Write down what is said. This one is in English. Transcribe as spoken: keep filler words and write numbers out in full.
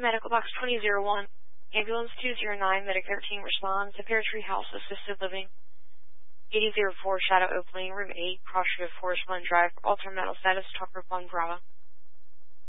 Medical Box twenty oh one, Ambulance two oh nine, Medic thirteen responds to Pear Tree House Assisted Living, eighty oh four Shadow Oak Lane, Room eight, Crossroad Forest One Drive, Alter Metal Status, Tucker one Bravo.